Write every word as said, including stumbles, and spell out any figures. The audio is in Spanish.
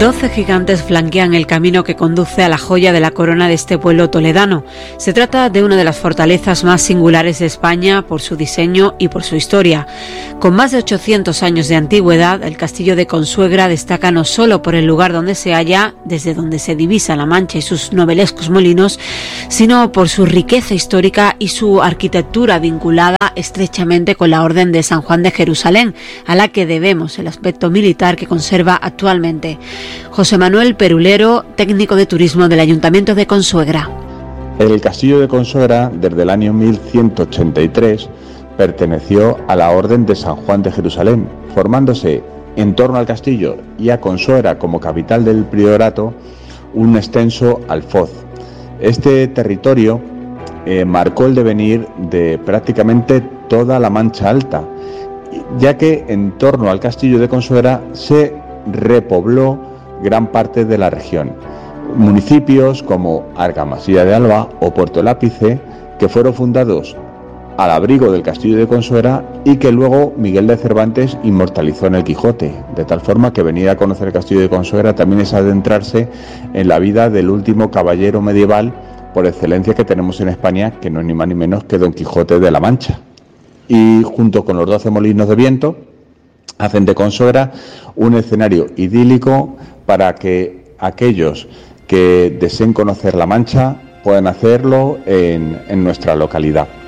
Doce gigantes flanquean el camino que conduce a la joya de la corona de este pueblo toledano. Se trata de una de las fortalezas más singulares de España por su diseño y por su historia. Con más de ochocientos años de antigüedad, el castillo de Consuegra destaca no solo por el lugar donde se halla, desde donde se divisa la Mancha y sus novelescos molinos, sino por su riqueza histórica y su arquitectura vinculada estrechamente con la Orden de San Juan de Jerusalén, a la que debemos el aspecto militar que conserva actualmente. José Manuel Perulero, técnico de turismo del Ayuntamiento de Consuegra. El castillo de Consuegra, desde el año mil ciento ochenta y tres, perteneció a la Orden de San Juan de Jerusalén, formándose en torno al castillo y a Consuegra como capital del priorato un extenso alfoz. Este territorio eh, marcó el devenir de prácticamente toda la Mancha Alta, ya que en torno al castillo de Consuegra se repobló gran parte de la región. Municipios como Argamasilla de Alba o Puerto Lápice, que fueron fundados al abrigo del castillo de Consuegra y que luego Miguel de Cervantes inmortalizó en el Quijote, de tal forma que venir a conocer el castillo de Consuegra también es adentrarse en la vida del último caballero medieval por excelencia que tenemos en España, que no es ni más ni menos que Don Quijote de la Mancha. Y junto con los doce molinos de viento hacen de Consuegra un escenario idílico para que aquellos que deseen conocer la Mancha puedan hacerlo en, en nuestra localidad.